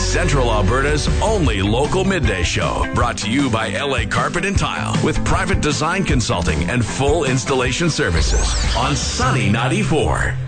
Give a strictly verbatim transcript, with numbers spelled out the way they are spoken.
Central Alberta's only local midday show. Brought to you by L A Carpet and Tile with private design consulting and full installation services on Sunny ninety-four.